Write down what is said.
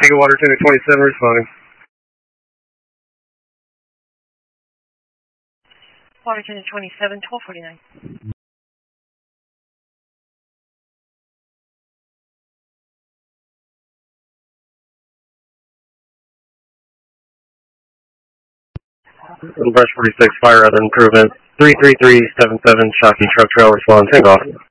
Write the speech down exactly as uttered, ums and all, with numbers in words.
Eagle Water two twenty-seven responding. Water two twenty-seven, twelve forty-nine. Little Brush forty-six, fire other improvement. three three three seven seven, Shockey truck trail response. Hang off.